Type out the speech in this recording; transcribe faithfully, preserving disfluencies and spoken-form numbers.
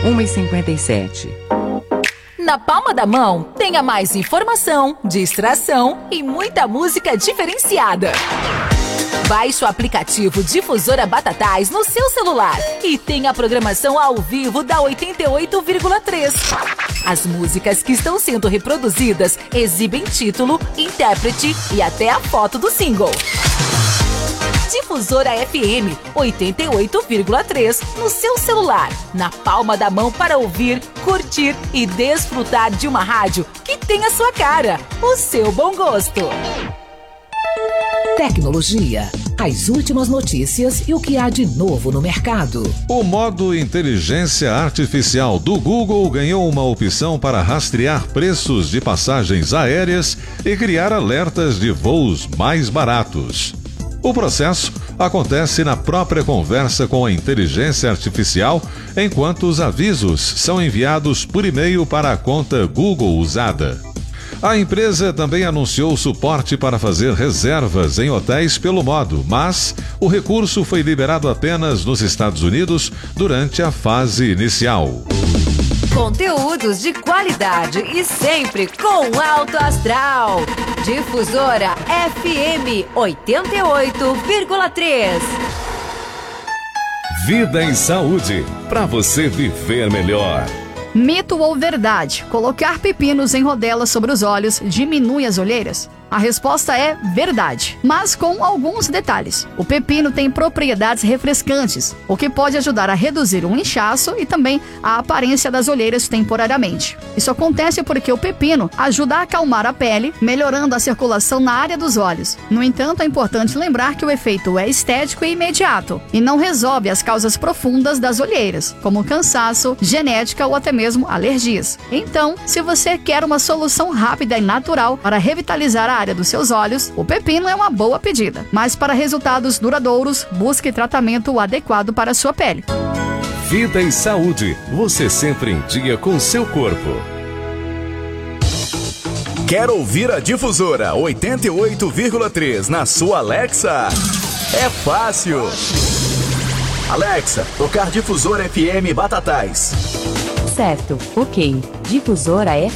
uma e cinquenta e sete. Na palma da mão, tenha mais informação, distração e muita música diferenciada. Baixe o aplicativo Difusora Batatais no seu celular e tenha a programação ao vivo da oitenta e oito vírgula três. As músicas que estão sendo reproduzidas exibem título, intérprete e até a foto do single. Difusora F M oitenta e oito vírgula três no seu celular, na palma da mão para ouvir, curtir e desfrutar de uma rádio que tem a sua cara, o seu bom gosto. Tecnologia, as últimas notícias e o que há de novo no mercado. O modo inteligência artificial do Google ganhou uma opção para rastrear preços de passagens aéreas e criar alertas de voos mais baratos. O processo acontece na própria conversa com a inteligência artificial, enquanto os avisos são enviados por e-mail para a conta Google usada. A empresa também anunciou suporte para fazer reservas em hotéis pelo modo, mas o recurso foi liberado apenas nos Estados Unidos durante a fase inicial. Conteúdos de qualidade e sempre com alto astral. Difusora F M oitenta e oito vírgula três. Vida em saúde, para você viver melhor. Mito ou verdade? Colocar pepinos em rodelas sobre os olhos diminui as olheiras? A resposta é verdade, mas com alguns detalhes. O pepino tem propriedades refrescantes, o que pode ajudar a reduzir o inchaço e também a aparência das olheiras temporariamente. Isso acontece porque o pepino ajuda a acalmar a pele, melhorando a circulação na área dos olhos. No entanto, é importante lembrar que o efeito é estético e imediato, e não resolve as causas profundas das olheiras, como cansaço, genética ou até mesmo alergias. Então, se você quer uma solução rápida e natural para revitalizar a área dos seus olhos, o pepino é uma boa pedida. Mas para resultados duradouros, busque tratamento adequado para a sua pele. Vida e saúde, você sempre em dia com seu corpo. Quer ouvir a Difusora oitenta e oito vírgula três na sua Alexa? É fácil. Alexa, tocar Difusora F M Batatais. Certo, ok. Difusora